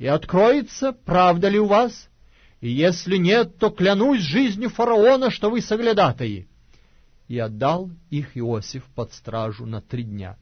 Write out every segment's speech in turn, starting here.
и откроется, правда ли у вас, и если нет, то клянусь жизнью фараона, что вы соглядатаи». И отдал их Иосиф под стражу на 3 дня.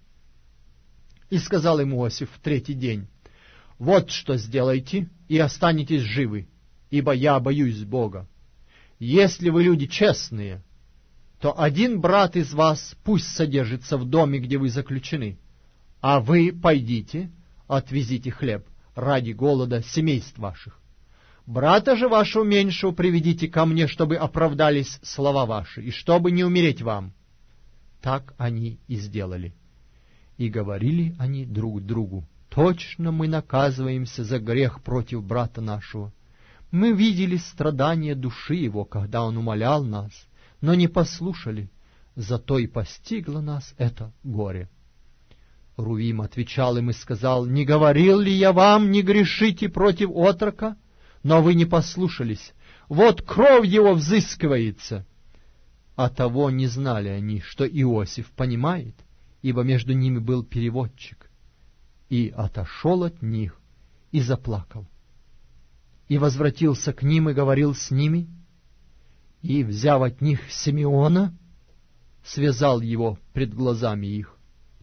И сказал им Иосиф в 3-й день: «Вот что сделайте, и останетесь живы, ибо я боюсь Бога. Если вы люди честные, то один брат из вас пусть содержится в доме, где вы заключены, а вы пойдите, отвезите хлеб ради голода семейств ваших. Брата же вашего меньшего приведите ко мне, чтобы оправдались слова ваши, и чтобы не умереть вам». Так они и сделали. И говорили они друг другу: «Точно мы наказываемся за грех против брата нашего. Мы видели страдания души его, когда он умолял нас, но не послушали, зато и постигло нас это горе». Рувим отвечал им и сказал: «Не говорил ли я вам, не грешите против отрока? Но вы не послушались. Вот кровь его взыскивается». А того не знали они, что Иосиф понимает, ибо между ними был переводчик. И отошел от них и заплакал. И возвратился к ним и говорил с ними, и, взяв от них Симеона, связал его пред глазами их.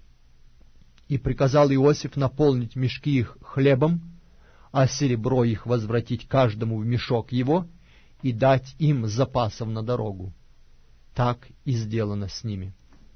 И приказал Иосиф наполнить мешки их хлебом, а серебро их возвратить каждому в мешок его и дать им запасов на дорогу. Так и сделано с ними.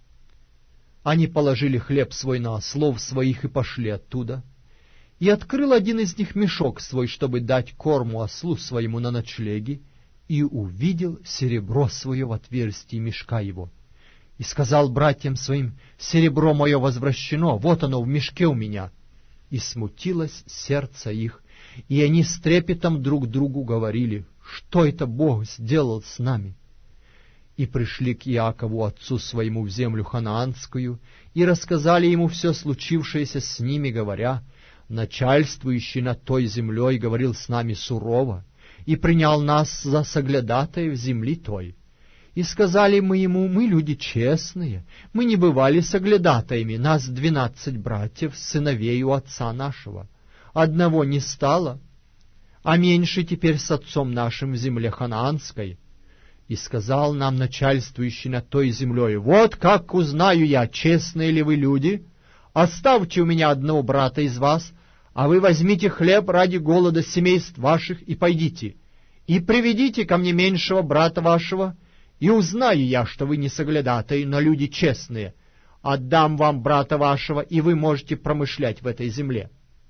Они положили хлеб свой на ослов своих и пошли оттуда. И открыл один из них мешок свой, чтобы дать корму ослу своему на ночлеге, и увидел серебро свое в отверстии мешка его. И сказал братьям своим: «Серебро мое возвращено, вот оно в мешке у меня». И смутилось сердце их, и они с трепетом друг другу говорили: «Что это Бог сделал с нами?» И пришли к Иакову отцу своему в землю ханаанскую, и рассказали ему все случившееся с ними, говоря: «Начальствующий над той землей говорил с нами сурово, и принял нас за соглядатаев земли той. И сказали мы ему: мы люди честные, мы не бывали соглядатаями, нас 12 братьев, сыновей у отца нашего. Одного не стало, а меньше теперь с отцом нашим в земле ханаанской». И сказал нам начальствующий над той землей: «Вот как узнаю я, честные ли вы люди? Оставьте у меня одного брата из вас, а вы возьмите хлеб ради голода семейств ваших и пойдите, и приведите ко мне меньшего брата вашего, и узнаю я, что вы не соглядатаи, но люди честные. Отдам вам брата вашего, и вы можете промышлять в этой земле».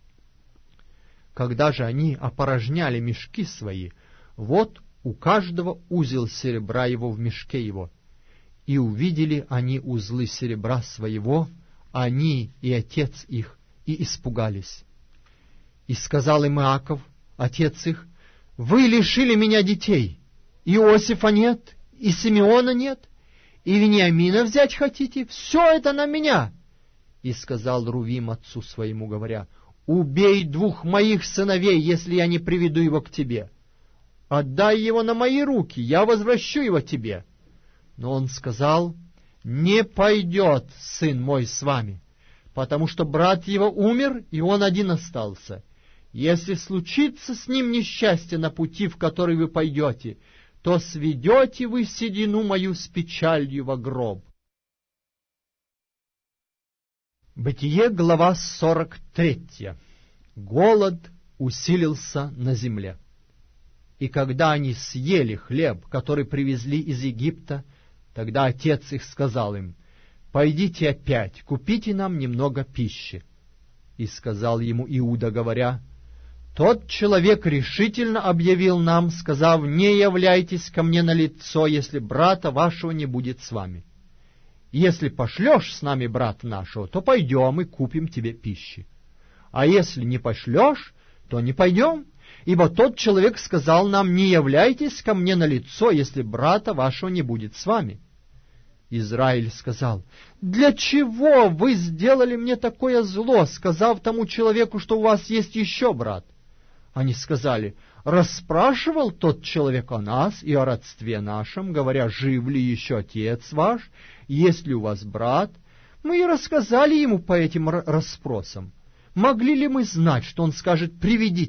Когда же они опорожняли мешки свои, вот у каждого узел серебра его в мешке его. И увидели они узлы серебра своего, они и отец их, и испугались. И сказал им Иаков, отец их: «Вы лишили меня детей, Иосифа нет, и Симеона нет, и Вениамина взять хотите, все это на меня». И сказал Рувим отцу своему, говоря: «Убей 2 моих сыновей, если я не приведу его к тебе. Отдай его на мои руки, я возвращу его тебе». Но он сказал: «Не пойдет сын мой с вами, потому что брат его умер, и он один остался. Если случится с ним несчастье на пути, в который вы пойдете, то сведете вы седину мою с печалью во гроб». Бытие, глава 43. Голод усилился на земле. И когда они съели хлеб, который привезли из Египта, тогда отец их сказал им: «Пойдите опять, купите нам немного пищи». И сказал ему Иуда, говоря: «Тот человек решительно объявил нам, сказав: не являйтесь ко мне на лицо, если брата вашего не будет с вами. Если пошлешь с нами брата нашего, то пойдем и купим тебе пищи. А если не пошлешь, то не пойдем, ибо тот человек сказал нам: не являйтесь ко мне на лицо, если брата вашего не будет с вами». Израиль сказал: «Для чего вы сделали мне такое зло, сказав тому человеку, что у вас есть еще брат?» Они сказали: «Расспрашивал тот человек о нас и о родстве нашем, говоря: жив ли еще отец ваш, есть ли у вас брат? Мы и рассказали ему по этим расспросам. Могли ли мы знать, что он скажет: приведите